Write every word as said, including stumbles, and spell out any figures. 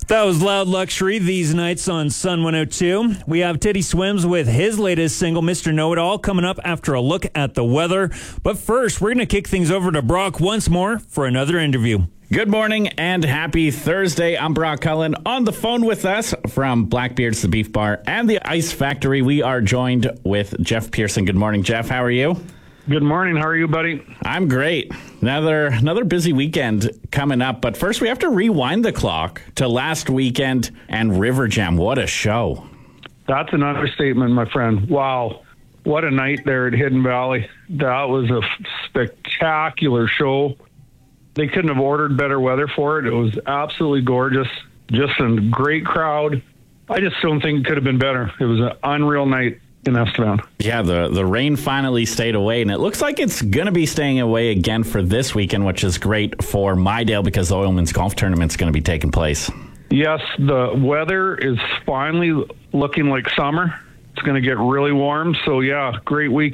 That was Loud Luxury these nights on Sun one oh two. We have Teddy Swims with his latest single, Mister Know-It-All, coming up after a look at the weather. But first, we're going to kick things over to Brock once more for another interview. Good morning and happy Thursday. I'm Brock Cullen. On the phone with us from Blackbeard's, the Beef Bar, and the Ice Factory, we are joined with Jeff Pearson. Good morning, Jeff. How are you? Good morning. How are you, buddy? I'm great. Another another busy weekend coming up, but first we have to rewind the clock to last weekend and River Jam. What a show. That's an understatement, my friend. Wow. What a night there at Hidden Valley. That was a spectacular show. They couldn't have ordered better weather for it. It was absolutely gorgeous. Just a great crowd. I just don't think it could have been better. It was an unreal night in Estevan. Yeah, the, the rain finally stayed away, and it looks like it's going to be staying away again for this weekend, which is great for Mydale because the Oilman's Golf Tournament's going to be taking place. Yes, the weather is finally looking like summer. It's going to get really warm, so yeah, great weekend.